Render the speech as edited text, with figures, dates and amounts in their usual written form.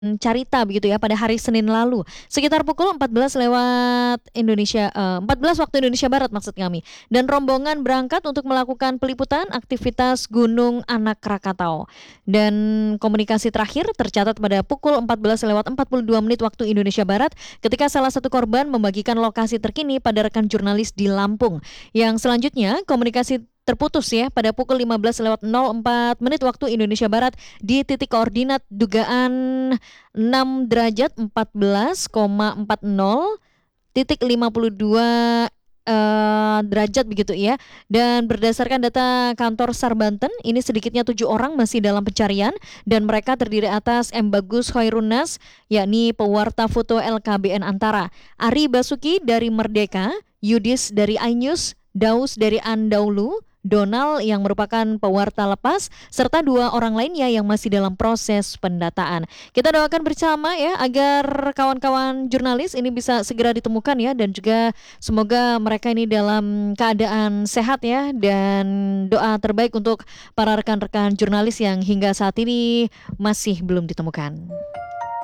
Carita begitu ya pada hari Senin lalu sekitar pukul 14 lewat Indonesia 14 waktu Indonesia Barat maksud kami, dan rombongan berangkat untuk melakukan peliputan aktivitas Gunung Anak Rakatau. Dan komunikasi terakhir tercatat pada pukul 14 lewat 42 menit waktu Indonesia Barat ketika salah satu korban membagikan lokasi terkini pada rekan jurnalis di Lampung. Yang selanjutnya komunikasi terputus ya pada pukul 15 lewat 04 menit waktu Indonesia Barat di titik koordinat dugaan 6 derajat 14,40 titik 52 derajat begitu ya. Dan berdasarkan data kantor SAR Banten, ini sedikitnya 7 orang masih dalam pencarian dan mereka terdiri atas M. Bagus Hoirunas, yakni pewarta foto LKBN Antara, Ari Basuki dari Merdeka, Yudis dari iNews, Daus dari Andaulu, Donald yang merupakan pewarta lepas, serta 2 orang lainnya yang masih dalam proses pendataan. Kita doakan bersama ya agar kawan-kawan jurnalis ini bisa segera ditemukan ya, dan juga semoga mereka ini dalam keadaan sehat ya, dan doa terbaik untuk para rekan-rekan jurnalis yang hingga saat ini masih belum ditemukan.